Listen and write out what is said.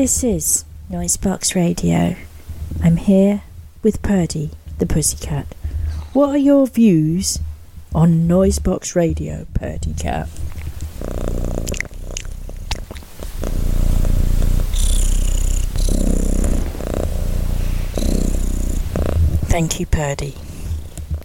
This is Noisebox Radio. I'm here with Purdy, the pussycat. What are your views on Noisebox Radio, Purdy cat? Thank you, Purdy.